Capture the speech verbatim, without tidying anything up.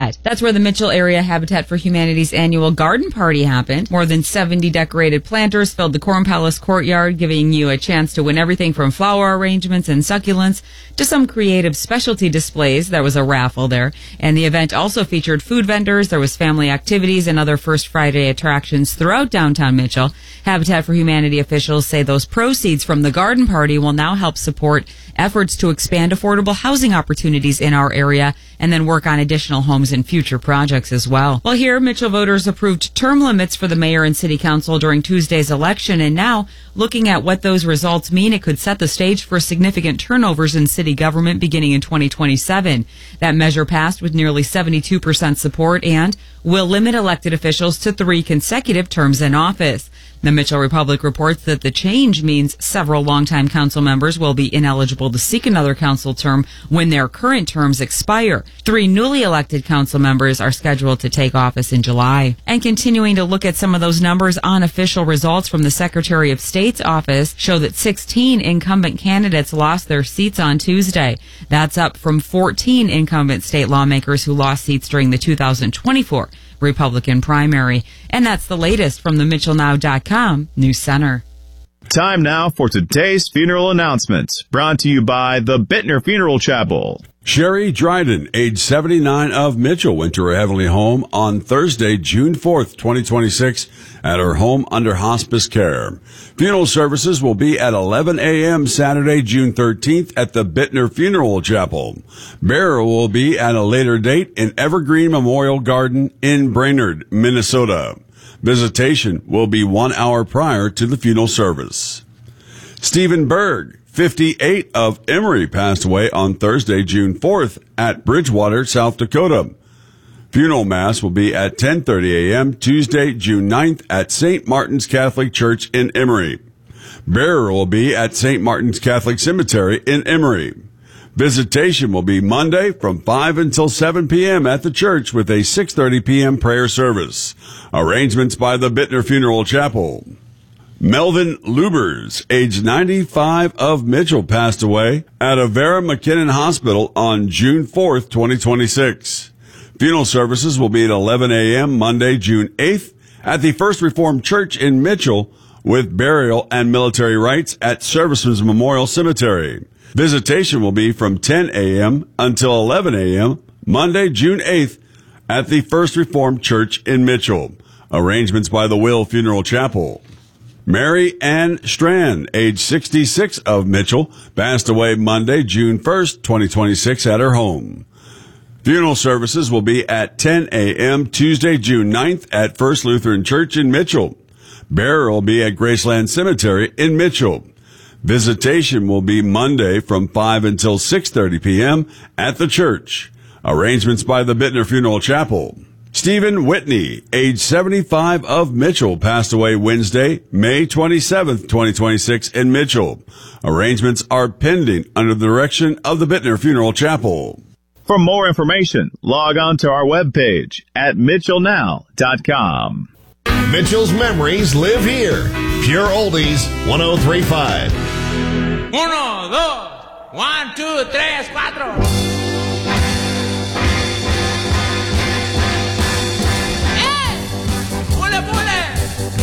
Habitat. That's where the Mitchell Area Habitat for Humanity's annual garden party happened. More than seventy decorated planters filled the Corn Palace courtyard, giving you a chance to win everything from flower arrangements and succulents to some creative specialty displays. There was a raffle there. And the event also featured food vendors. There was family activities and other First Friday attractions throughout downtown Mitchell. Habitat for Humanity officials say those proceeds from the garden party will now help support efforts to expand affordable housing opportunities in our area and then work on additional homes in future projects as well. Well, here, Mitchell voters approved term limits for the mayor and city council during Tuesday's election, and now, looking at what those results mean, it could set the stage for significant turnovers in city government beginning in twenty twenty-seven. That measure passed with nearly seventy-two percent support and will limit elected officials to three consecutive terms in office. The Mitchell Republic reports that the change means several longtime council members will be ineligible to seek another council term when their current terms expire. Three newly elected council members are scheduled to take office in July. And continuing to look at some of those numbers, unofficial results from the Secretary of State's office show that sixteen incumbent candidates lost their seats on Tuesday. That's up from fourteen incumbent state lawmakers who lost seats during the two thousand twenty-four Republican primary. And that's the latest from the Mitchell Now dot com News Center. Time now for today's funeral announcements, brought to you by the Bittner Funeral Chapel. Sherry Dryden, age seventy-nine, of Mitchell, went to her heavenly home on Thursday, June fourth, twenty twenty-six, at her home under hospice care. Funeral services will be at eleven a.m. Saturday, June thirteenth, at the Bittner Funeral Chapel. Burial will be at a later date in Evergreen Memorial Garden in Brainerd, Minnesota. Visitation will be one hour prior to the funeral service. Stephen Berg, fifty-eight, of Emory, passed away on Thursday, June fourth, at Bridgewater, South Dakota. Funeral Mass will be at ten thirty a.m. Tuesday, June ninth, at Saint Martin's Catholic Church in Emory. Burial will be at Saint Martin's Catholic Cemetery in Emory. Visitation will be Monday from five until seven p.m. at the church with a six thirty p.m. prayer service. Arrangements by the Bittner Funeral Chapel. Melvin Lubers, age ninety-five, of Mitchell, passed away at Avera McKinnon Hospital on June fourth, twenty twenty-six. Funeral services will be at eleven a.m. Monday, June eighth, at the First Reformed Church in Mitchell, with burial and military rites at Servicemen's Memorial Cemetery. Visitation will be from ten a.m. until eleven a.m. Monday, June eighth, at the First Reformed Church in Mitchell. Arrangements by the Will Funeral Chapel. Mary Ann Strand, age sixty-six, of Mitchell, passed away Monday, June first, twenty twenty-six, at her home. Funeral services will be at ten a.m. Tuesday, June ninth, at First Lutheran Church in Mitchell. Burial will be at Graceland Cemetery in Mitchell. Visitation will be Monday from five until six thirty p.m. at the church. Arrangements by the Bittner Funeral Chapel. Stephen Whitney, age seventy-five, of Mitchell, passed away Wednesday, May twenty-seventh, twenty twenty-six, in Mitchell. Arrangements are pending under the direction of the Bittner Funeral Chapel. For more information, log on to our webpage at Mitchell Now dot com. Mitchell's memories live here. Pure Oldies, one oh three point five. Uno, dos, one, two, tres, cuatro.